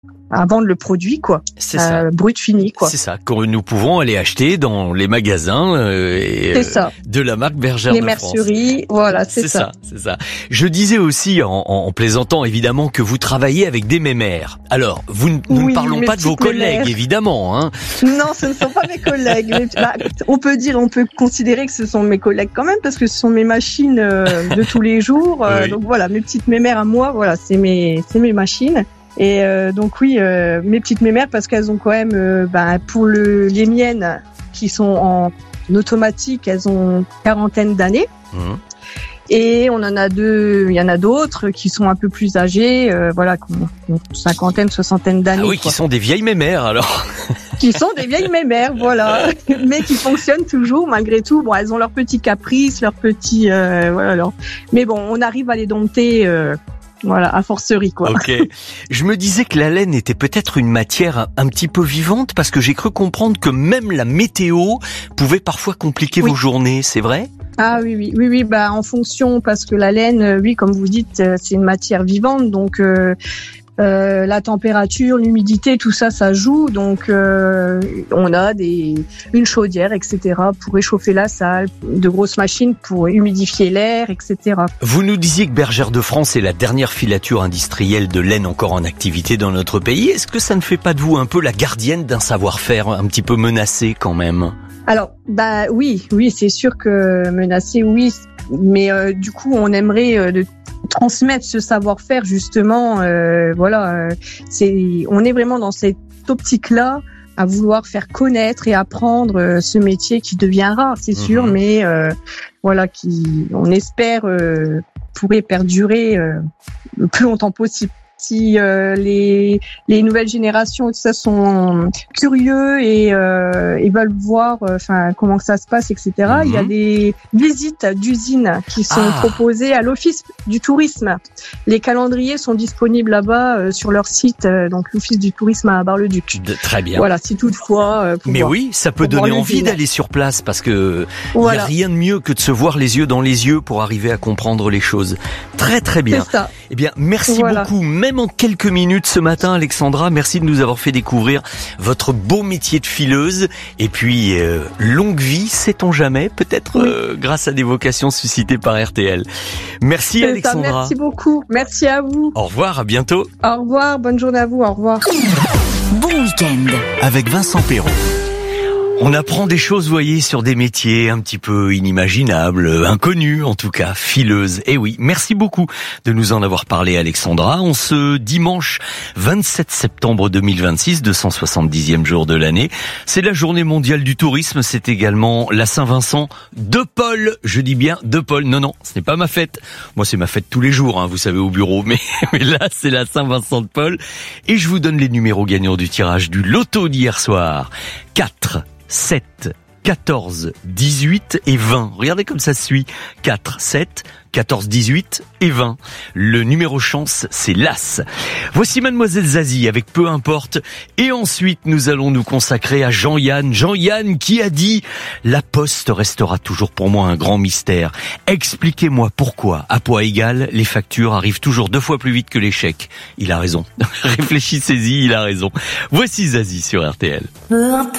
à vendre le produit, quoi. C'est ça. Brut fini, quoi. C'est ça, que nous pouvons aller acheter dans les magasins de la marque Bergère de France. Les merceries, voilà, c'est ça. C'est ça. Je disais aussi, en plaisantant évidemment, que vous travaillez avec des mémères. Alors, nous ne parlons pas de vos collègues, évidemment. Hein. Non, ce ne sont pas mes collègues. On peut considérer que ce sont mes collègues quand même, parce que ce sont mes machines de tous les jours. Oui. Donc voilà, mes petites mémères à moi, voilà, c'est mes machines. Et donc oui, mes petites mémères, parce qu'elles ont quand même, pour les miennes qui sont en automatique, elles ont 40 d'années. Et on en a il y en a d'autres qui sont un peu plus âgées, qui ont 50, 60 d'années. Ah oui, qui sont des vieilles mémères alors. Qui sont des vieilles mémères, voilà, mais qui fonctionnent toujours malgré tout. Bon, elles ont leurs petits caprices, leurs petits, mais bon, on arrive à les dompter. À forcerie, quoi. Ok. Je me disais que la laine était peut-être une matière un petit peu vivante, parce que j'ai cru comprendre que même la météo pouvait parfois compliquer vos journées, c'est vrai ? Ah oui, en fonction, parce que la laine, comme vous dites, c'est une matière vivante, donc la température, l'humidité, tout ça, ça joue. Donc, on a une chaudière, etc., pour réchauffer la salle, de grosses machines pour humidifier l'air, etc. Vous nous disiez que Bergère de France est la dernière filature industrielle de laine encore en activité dans notre pays. Est-ce que ça ne fait pas de vous un peu la gardienne d'un savoir-faire un petit peu menacé quand même ? Alors, oui, c'est sûr que menacé, oui. Mais du coup, on aimerait transmettre ce savoir-faire justement. On est vraiment dans cette optique-là à vouloir faire connaître et apprendre ce métier qui devient rare, c'est sûr, mais qui, on espère, pourrait perdurer le plus longtemps possible. Si les nouvelles générations tout ça sont curieux et veulent voir comment ça se passe, etc. Il y a des visites d'usines qui sont proposées à l'Office du tourisme. Les calendriers sont disponibles là-bas sur leur site, donc l'Office du tourisme à Bar-le-Duc. Très bien. Voilà, si toutefois. Mais oui, ça peut donner envie d'aller sur place, parce que il y a rien de mieux que de se voir les yeux dans les yeux pour arriver à comprendre les choses. Très très bien. C'est ça. Eh bien, merci beaucoup. Même en quelques minutes ce matin, Alexandra, merci de nous avoir fait découvrir votre beau métier de fileuse. Et puis, longue vie, sait-on jamais, peut-être grâce à des vocations suscitées par RTL. Merci Alexandra. Merci beaucoup. Merci à vous. Au revoir, à bientôt. Au revoir, bonne journée à vous. Au revoir. Bon week-end. Avec Vincent Perrault. On apprend des choses, vous voyez, sur des métiers un petit peu inimaginables, inconnus en tout cas, fileuse. Eh oui, merci beaucoup de nous en avoir parlé, Alexandra. On se dimanche 27 septembre 2026, 270e jour de l'année. C'est la journée mondiale du tourisme, c'est également la Saint-Vincent de Paul. Je dis bien de Paul. Non, ce n'est pas ma fête. Moi, c'est ma fête tous les jours, vous savez, au bureau. Mais là, c'est la Saint-Vincent de Paul. Et je vous donne les numéros gagnants du tirage du loto d'hier soir. 4, 7, 14, 18 et 20. Regardez comme ça suit. 4, 7, 14, 18 et 20. Le numéro chance, c'est l'As. Voici Mademoiselle Zazie avec Peu importe. Et ensuite, nous allons nous consacrer à Jean-Yann. Jean-Yann qui a dit « La poste restera toujours pour moi un grand mystère. Expliquez-moi pourquoi, à poids égal, les factures arrivent toujours 2 fois plus vite que les chèques. » Il a raison. Réfléchissez-y, il a raison. Voici Zazie sur RTL.